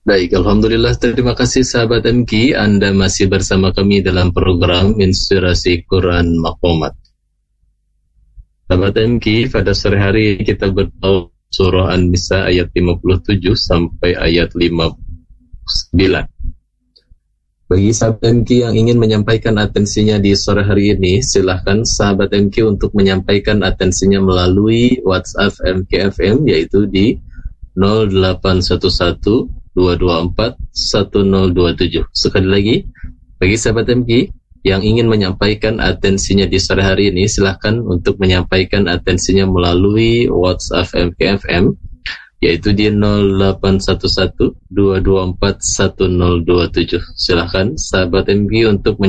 Baik, Alhamdulillah, terima kasih sahabat MK. Anda masih bersama kami dalam program Inspirasi Quran Maqamat. Sahabat MK, pada sore hari kita bertahu surah An-Nisa ayat 57 sampai ayat 59. Bagi sahabat MK yang ingin menyampaikan atensinya di sore hari ini, silahkan sahabat MK untuk menyampaikan atensinya melalui WhatsApp MKFM, yaitu di 0811-224-1027. Sekali lagi, bagi sahabat MK yang ingin menyampaikan atensinya di sore hari ini, silahkan untuk menyampaikan atensinya melalui WhatsApp MKFM, yaitu di 0811-224-1027. Silahkan sahabat MK untuk